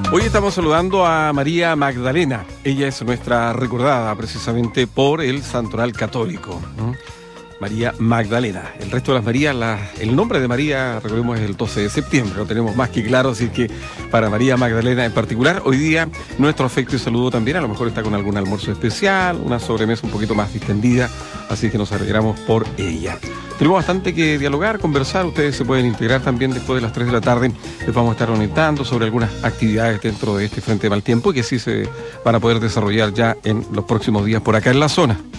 Hoy estamos saludando a María Magdalena. Ella es nuestra recordada precisamente por el Santoral Católico. María Magdalena. El resto de las Marías, el nombre de María, recordemos, es el 12 de septiembre. Lo tenemos más que claro, así que para María Magdalena en particular, hoy día nuestro afecto y saludo también. A lo mejor está con algún almuerzo especial, una sobremesa un poquito más distendida, así que nos alegramos por ella. Tenemos bastante que dialogar, conversar. Ustedes se pueden integrar también después de las 3 de la tarde. Les vamos a estar orientando sobre algunas actividades dentro de este Frente de Mal Tiempo y que sí se van a poder desarrollar ya en los próximos días por acá en la zona.